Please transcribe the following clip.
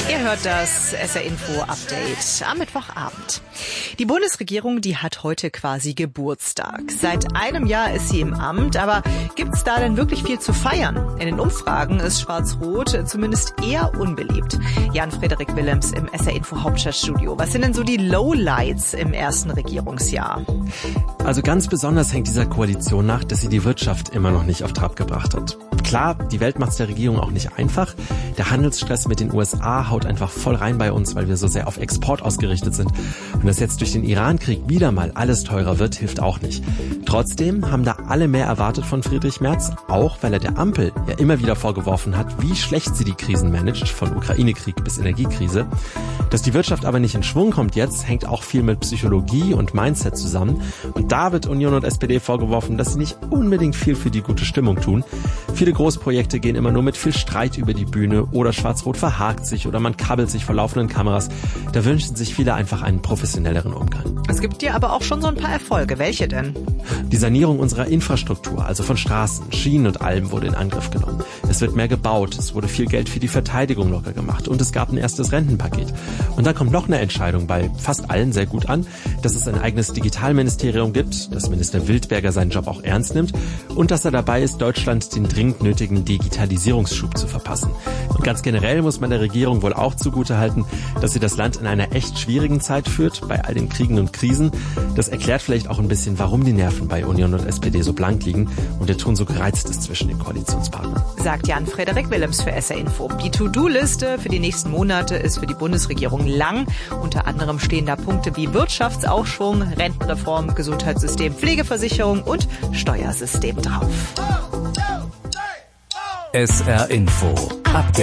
Ihr hört das SR Info Update am Mittwochabend. Die Bundesregierung, die hat heute quasi Geburtstag. Seit einem Jahr ist sie im Amt, aber gibt's da denn wirklich viel zu feiern? In den Umfragen ist Schwarz-Rot zumindest eher unbeliebt. Jan-Frederik Willems im SR Info Hauptstadtstudio. Was sind denn so die Lowlights im ersten Regierungsjahr? Also ganz besonders hängt dieser Koalition nach, dass sie die Wirtschaft immer noch nicht auf Trab gebracht hat. Klar, die Welt macht's der Regierung auch nicht einfach. Der Handelsstress mit den USA haut einfach voll rein bei uns, weil wir so sehr auf Export ausgerichtet sind. Und dass jetzt durch den Iran-Krieg wieder mal alles teurer wird, hilft auch nicht. Trotzdem haben da alle mehr erwartet von Friedrich Merz, auch weil er der Ampel ja immer wieder vorgeworfen hat, wie schlecht sie die Krisen managt, von Ukraine-Krieg bis Energiekrise. Dass die Wirtschaft aber nicht in Schwung kommt jetzt, hängt auch viel mit Psychologie und Mindset zusammen. Und da wird Union und SPD vorgeworfen, dass sie nicht unbedingt viel für die gute Stimmung tun. Viele Großprojekte gehen immer nur mit viel Streit über die Bühne oder Schwarz-Rot verhakt sich oder man kabbelt sich vor laufenden Kameras. Da wünschen sich viele einfach einen professionelleren Umgang. Es gibt ja aber auch schon so ein paar Erfolge. Welche denn? Die Sanierung unserer Infrastruktur, also von Straßen, Schienen und allem, wurde in Angriff genommen. Es wird mehr gebaut, es wurde viel Geld für die Verteidigung locker gemacht und es gab ein erstes Rentenpaket. Und dann kommt noch eine Entscheidung bei fast allen sehr gut an, dass es ein eigenes Digitalministerium gibt, dass Minister Wildberger seinen Job auch ernst nimmt und dass er dabei ist, Deutschland den dringend nötigen Digitalisierungsschub zu verpassen. Und ganz generell muss man der Regierung wohl auch zugutehalten, dass sie das Land in einer echt schwierigen Zeit führt, bei all den Kriegen und Krisen. Das erklärt vielleicht auch ein bisschen, warum die Nerven bei Union und SPD so blank liegen und der Ton so gereizt ist zwischen den Koalitionspartnern. Sagt Jan-Frederik Willems für SR Info. Die To-Do-Liste für die nächsten Monate ist für die Bundesregierung lang. Unter anderem stehen da Punkte wie Wirtschaftsaufschwung, Rentenreform, Gesundheitssystem, Pflegeversicherung und Steuersystem drauf. SR Info Update.